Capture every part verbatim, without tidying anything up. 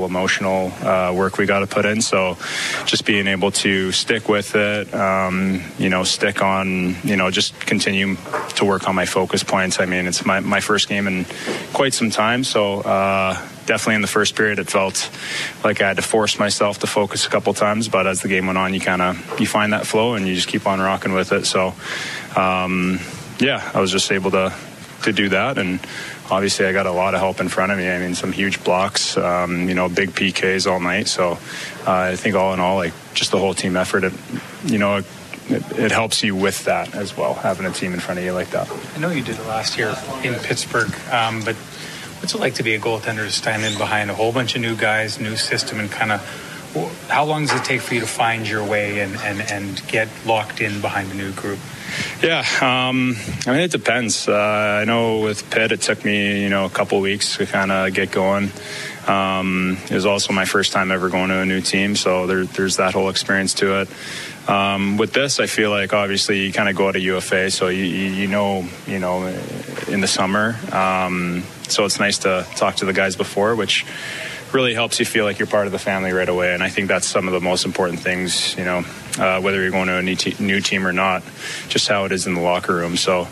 emotional uh, work we got to put in. So just being able to stick with it, um, you know, stick on, you know, just continue to work on my focus points. I mean, it's my, my first game in quite some time. So uh, definitely in the first period, it felt like I had to force myself to focus a couple times. But as the game went on, you kind of, you find that flow and you just keep on rocking with it. So, um, yeah, I was just able to, to do that. And obviously I got a lot of help in front of me. I mean, some huge blocks, um, you know, big P Ks all night. So uh, I think all in all, like just the whole team effort, it, you know, it, it helps you with that as well, having a team in front of you like that. I know you did it last year in Pittsburgh, um, but what's it like to be a goaltender to stand in behind a whole bunch of new guys, new system, and kind of how long does it take for you to find your way and, and, and get locked in behind a new group? Yeah, um, I mean, it depends. Uh, I know with Pitt, it took me, you know, a couple weeks to kind of get going. Um, it was also my first time ever going to a new team, so there, there's that whole experience to it. Um, with this, I feel like obviously you kind of go out of U F A, so you, you, you know, you know, in the summer. Um, so it's nice to talk to the guys before, which really helps you feel like you're part of the family right away. And I think that's some of the most important things, you know, uh, whether you're going to a new, te- new team or not, just how it is in the locker room. So,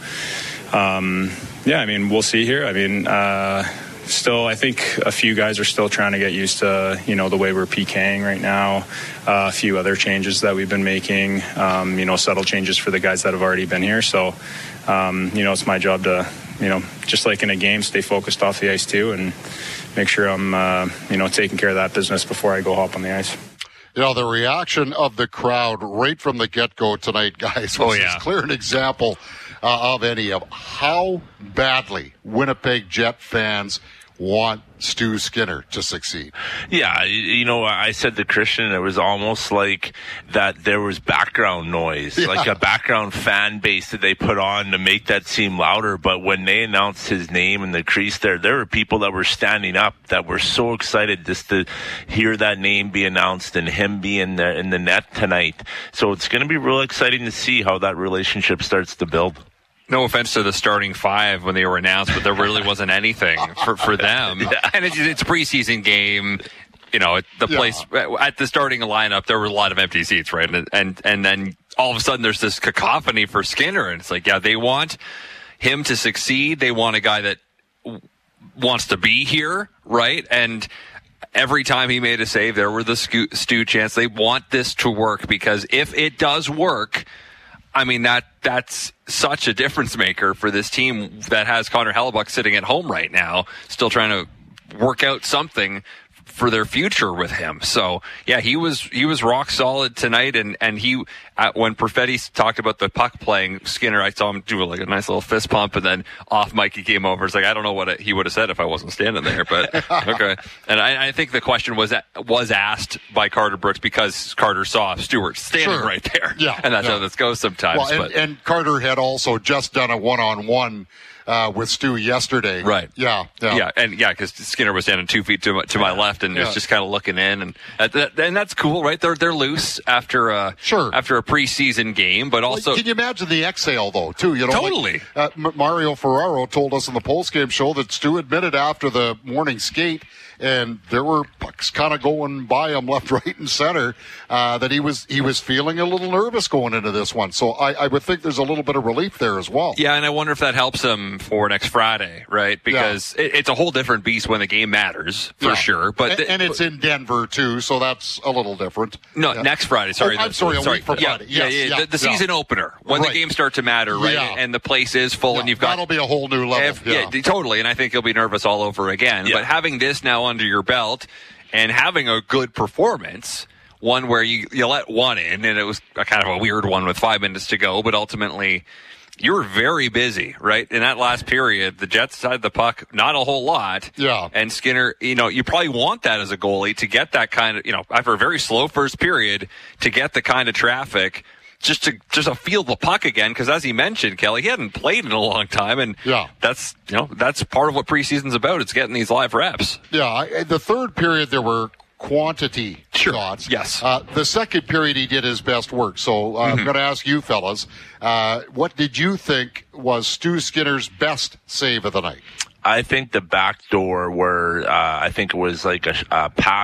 um, yeah, I mean, we'll see here. I mean, uh, still, I think a few guys are still trying to get used to, you know, the way we're PKing right now. Uh, a few other changes that we've been making, um, you know, subtle changes for the guys that have already been here. So, um, you know, it's my job to, you know, just like in a game, stay focused off the ice too and make sure I'm, uh, you know, taking care of that business before I go hop on the ice. You know, the reaction of the crowd right from the get-go tonight, guys, was oh, yeah. as clear an example uh, of any of how badly Winnipeg Jet fans want Stu Skinner to succeed. Yeah, you know, I said to Christian, it was almost like that there was background noise, yeah. like a background fan base that they put on to make that seem louder. But when they announced his name in the crease there, there were people that were standing up that were so excited just to hear that name be announced and him be in the, in the net tonight. So it's going to be real exciting to see how that relationship starts to build. No offense to the starting five when they were announced, but there really wasn't anything for, for them. Yeah. And it's, it's a preseason game. You know, the yeah. place at the starting lineup, there were a lot of empty seats, right? And, and and then all of a sudden there's this cacophony for Skinner. And it's like, yeah, they want him to succeed. They want a guy that w- wants to be here, right? And every time he made a save, there were the Stu, Stu chants. They want this to work because if it does work, I mean, that that's such a difference maker for this team that has Connor Hellebuyck sitting at home right now, still trying to work out something for their future with him. So, yeah, he was he was rock solid tonight, and, and he, uh, when Perfetti talked about the puck playing Skinner, I saw him do like a nice little fist pump, and then off mic he came over. It's like, I don't know what it, he would have said if I wasn't standing there, but okay. And I, I think the question was was asked by Carter Brooks because Carter saw Stewart standing sure. right there. Yeah, and that's yeah. how this goes sometimes. Well, and, but. and Carter had also just done a one-on-one Uh, with Stu yesterday. Right. Yeah. Yeah. Yeah. And yeah, because Skinner was standing two feet to my, to my left and yeah. was just kind of looking in. And uh, that, and that's cool, right? They're they're loose after a, sure. after a preseason game, but also. Well, can you imagine the exhale, though, too? You know, totally. Like, uh, Mario Ferraro told us in the postgame show that Stu admitted after the morning skate, and there were pucks kind of going by him left, right, and center, uh, that he was he was feeling a little nervous going into this one. So I, I would think there's a little bit of relief there as well. Yeah, and I wonder if that helps him for next Friday, right? Because yeah. it, it's a whole different beast when the game matters, for yeah. sure. But and, the, and it's in Denver, too, so that's a little different. No, yeah. next Friday. Sorry. Oh, I'm the, sorry, a sorry. week from yeah, Friday. Yeah, yes, yeah, yeah, the, the yeah. season opener, when right. the games start to matter, right? Yeah. And the place is full, yeah, and you've got... That'll be a whole new level. If, yeah. yeah, totally. And I think you'll be nervous all over again. Yeah. But having this now under your belt and having a good performance, one where you, you let one in, and it was a kind of a weird one with five minutes to go, but ultimately you were very busy, right? In that last period, the Jets had the puck, not a whole lot. Yeah. And Skinner, you know, you probably want that as a goalie to get that kind of, you know, after a very slow first period, to get the kind of traffic just to just to feel the puck again, because as he mentioned, Kelly, he hadn't played in a long time, and yeah. that's you know that's part of what preseason's about. It's getting these live reps. Yeah, I, the third period there were quantity sure. shots. Yes. Uh, the second period he did his best work. So uh, mm-hmm. I'm going to ask you fellas, uh, what did you think was Stu Skinner's best save of the night? I think the back door where uh, I think it was like a, a pass